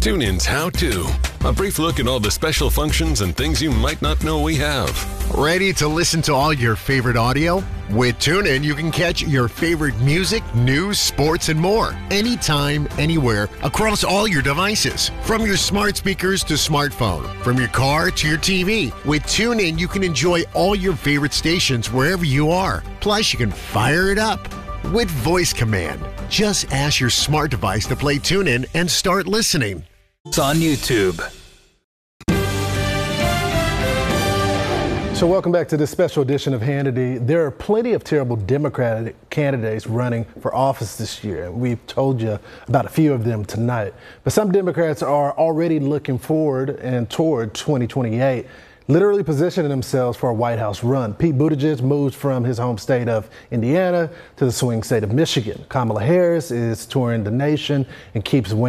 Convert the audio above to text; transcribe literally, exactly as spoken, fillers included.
TuneIn's How To. A brief look at all the special functions and things you might not know we have. Ready to listen to all your favorite audio? With TuneIn, you can catch your favorite music, news, sports, and more. Anytime, anywhere, across all your devices. From your smart speakers to smartphone. From your car to your T V. With TuneIn, you can enjoy all your favorite stations wherever you are. Plus, you can fire it up with voice command. Just ask your smart device to play TuneIn and start listening. It's on YouTube. So welcome back to this special edition of Hannity. There are plenty of terrible Democratic candidates running for office this year. We've told you about a few of them tonight. But some Democrats are already looking forward and toward twenty twenty-eight, literally positioning themselves for a White House run. Pete Buttigieg moves from his home state of Indiana to the swing state of Michigan. Kamala Harris is touring the nation and keeps winning.